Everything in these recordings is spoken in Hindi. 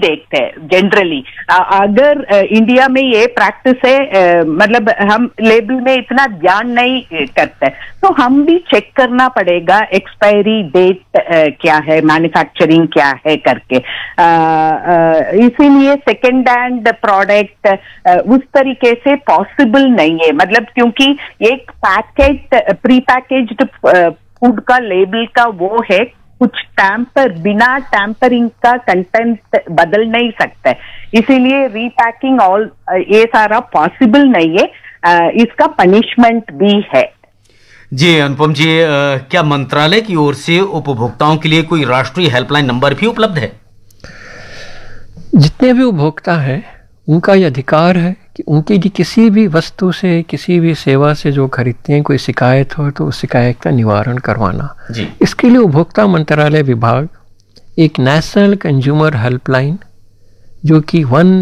देखते हैं जनरली। अगर इंडिया में ये प्रैक्टिस है, मतलब हम लेबल में इतना ध्यान नहीं करते, तो हम भी चेक करना पड़ेगा एक्सपायरी डेट क्या है, मैन्युफैक्चरिंग क्या है करके। इसीलिए सेकेंड हैंड प्रोडक्ट उस तरीके से पॉसिबल नहीं है, मतलब क्योंकि एक पैकेट प्री पैकेज्ड फूड का लेबल का वो है, कुछ बिना टैम्परिंग का कंटेंट बदल नहीं सकता है, इसीलिए रीपैकिंग ऑल ये सारा पॉसिबल नहीं है, इसका पनिशमेंट भी है। जी अनुपम जी, क्या मंत्रालय की ओर से उपभोक्ताओं के लिए कोई राष्ट्रीय हेल्पलाइन नंबर भी उपलब्ध है? जितने भी उपभोक्ता हैं उनका यह अधिकार है कि उनकी किसी भी वस्तु से, किसी भी सेवा से जो खरीदते हैं, कोई शिकायत हो तो उस शिकायत का निवारण करवाना जी। इसके लिए उपभोक्ता मंत्रालय विभाग एक नेशनल कंज्यूमर हेल्पलाइन जो कि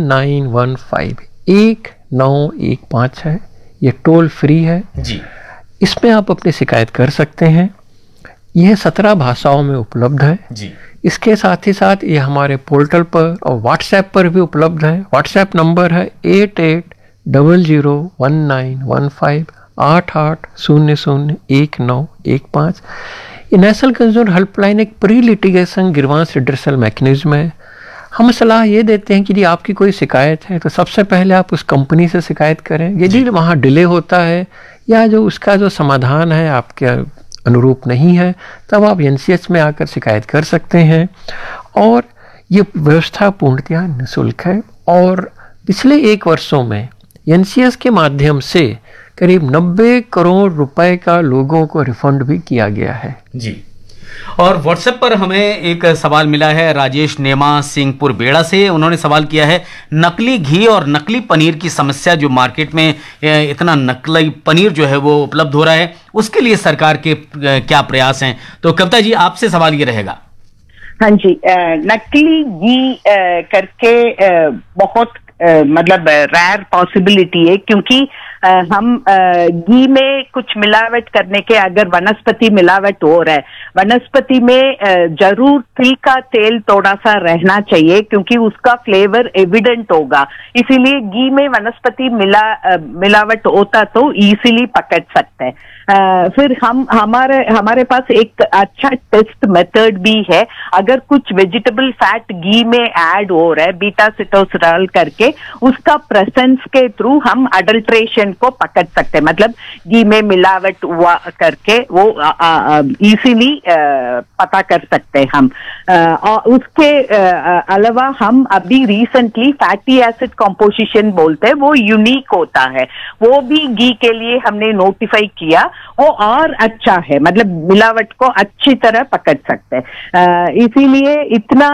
1915 है, ये टोल फ्री है जी। इसमें आप अपनी शिकायत कर सकते हैं। यह 17 भाषाओं में उपलब्ध है जी। इसके साथ ही साथ ये हमारे पोर्टल पर और व्हाट्सएप पर भी उपलब्ध है। व्हाट्सएप नंबर है 8800191588001915। ये नेशनल कंज्यूमर हेल्पलाइन एक pre litigation grievance redressal mechanism है। हम सलाह ये देते हैं कि यदि आपकी कोई शिकायत है तो सबसे पहले आप उस कंपनी से शिकायत करें। यदि वहाँ डिले होता है या जो उसका जो समाधान है आपके अनुरूप नहीं है, तब आप एनसीएच में आकर शिकायत कर सकते हैं। और ये व्यवस्था पूर्णतः निःशुल्क है और पिछले 1 वर्षों में एनसीएच के माध्यम से करीब 90 करोड़ रुपए का लोगों को रिफंड भी किया गया है जी। और व्हाट्सएप पर हमें एक सवाल मिला है राजेश नेमा सिंहपुर बेड़ा से। उन्होंने सवाल किया है, नकली घी और नकली पनीर की समस्या, जो मार्केट में इतना नकली पनीर जो है वो उपलब्ध हो रहा है, उसके लिए सरकार के क्या प्रयास हैं? तो कविता जी, आपसे सवाल ये रहेगा। हाँ जी, नकली घी करके बहुत मतलब रेयर पॉसिबिलिटी है, क्योंकि हम घी में कुछ मिलावट करने के, अगर वनस्पति मिलावट हो रहा है, वनस्पति में जरूर तिल का तेल थोड़ा सा रहना चाहिए क्योंकि उसका फ्लेवर एविडेंट होगा, इसीलिए घी में वनस्पति मिलावट होता तो इजीली पकड़ सकते हैं। फिर हमारे पास एक अच्छा टेस्ट मेथड भी है। अगर कुछ वेजिटेबल फैट घी में ऐड हो रहा है बीटा सिटोसिराल करके, उसका प्रेजेंस के थ्रू हम अडल्ट्रेशन को पकड़ सकते हैं, मतलब घी में मिलावट हुआ करके वो इजीली पता कर सकते हैं हम। और उसके अलावा हम अभी रिसेंटली फैटी एसिड कॉम्पोजिशन बोलते हैं, वो यूनिक होता है, वो भी घी के लिए हमने नोटिफाई किया, वो और अच्छा है, मतलब मिलावट को अच्छी तरह पकड़ सकते हैं। इसीलिए इतना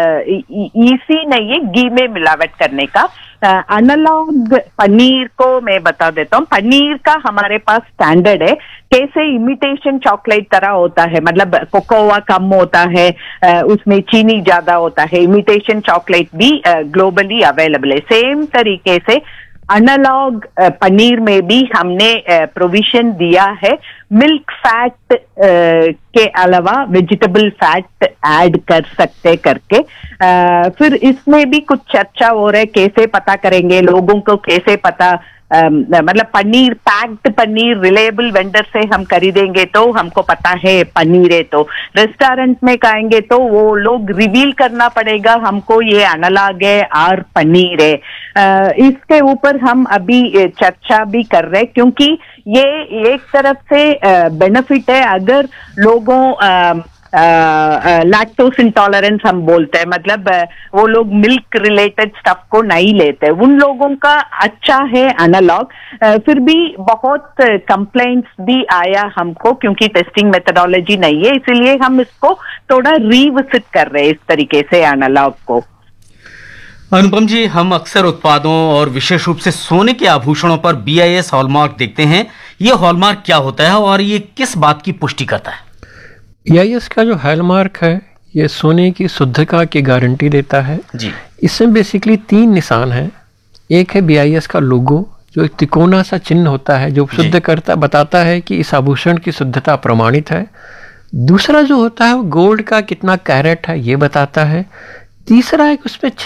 इजी नहीं है घी में मिलावट करने का। एनालॉग पनीर को मैं बता देता हूँ। पनीर का हमारे पास स्टैंडर्ड है, कैसे इमिटेशन चॉकलेट तरह होता है, मतलब कोकोआ कम होता है, उसमें चीनी ज्यादा होता है, इमिटेशन चॉकलेट भी ग्लोबली अवेलेबल है। सेम तरीके से एनालॉग पनीर में भी हमने प्रोविजन दिया है, मिल्क फैट के अलावा वेजिटेबल फैट ऐड कर सकते करके। फिर इसमें भी कुछ चर्चा हो रहा है, कैसे पता करेंगे, लोगों को कैसे पता, मतलब paneer, packed paneer reliable vendor से हम खरीदेंगे तो हमको पता है पनीर है, तो रेस्टोरेंट में खाएंगे तो वो लोग रिवील करना पड़ेगा हमको ये एनालॉग है और पनीर है। इसके ऊपर हम अभी चर्चा भी कर रहे हैं, क्योंकि ये एक तरफ से बेनिफिट है अगर लोगों लैक्टोस इंटॉलरेंस हम बोलते हैं, मतलब वो लोग मिल्क रिलेटेड स्टफ को नहीं लेते, उन लोगों का अच्छा है एनालॉग। फिर भी बहुत कंप्लेंट्स भी आया हमको, क्योंकि टेस्टिंग मेथडोलॉजी नहीं है, इसीलिए हम इसको थोड़ा रिविजिट कर रहे हैं इस तरीके से एनालॉग को। अनुपम जी, हम अक्सर उत्पादों और विशेष रूप से सोने के आभूषणों पर BIS हॉलमार्क देखते हैं। ये हॉलमार्क क्या होता है और ये किस बात की पुष्टि करता है? BIS का जो हॉलमार्क है, ये सोने की शुद्धता की गारंटी देता है जी। इसमें बेसिकली 3 निशान हैं। एक है BIS का लोगो, जो एक तिकोना सा चिन्ह होता है, जो शुद्ध करता बताता है कि इस आभूषण की शुद्धता प्रमाणित है। दूसरा जो होता है वो गोल्ड का कितना कैरेट है ये बताता है। तीसरा एक उसमें